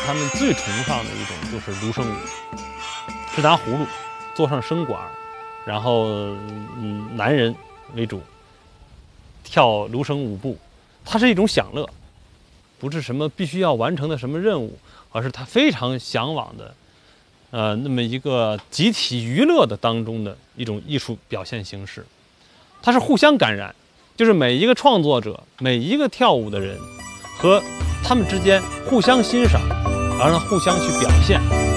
他们最崇尚的一种就是芦笙舞，是拿葫芦做上笙管，然后男人为主，跳芦笙舞步，它是一种享乐，不是什么必须要完成的什么任务，而是他非常向往的，那么一个集体娱乐的当中的一种艺术表现形式，它是互相感染，就是每一个创作者，每一个跳舞的人和他们之间互相欣赏，然后互相去表现。